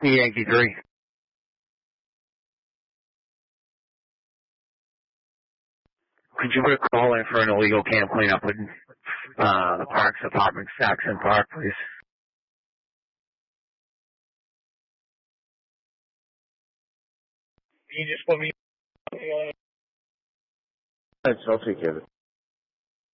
Yankee 3. Could you put a call in for an illegal camp cleanup in the Parks Department, Saxon Park, please? Can you just put me on? I'll take care of it.